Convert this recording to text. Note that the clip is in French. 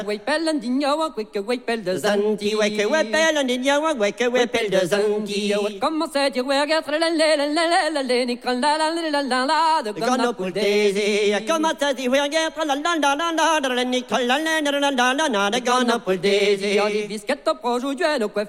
Wepel digno, quick wepel de zanti. Weke wepel digno, weke wepel de zanti. Comment c'est dire ouais gâtre la nicol la de gonna pull daisy. Comment c'est dire ouais gâtre la nicol la de gonna pull daisy. Biscuit pro jouer no quef